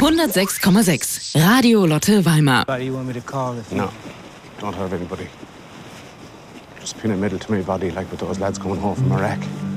106,6 Radio Lotte Weimar. No, don't hurt anybody. Just pin a medal to my body like with those lads coming home from Iraq.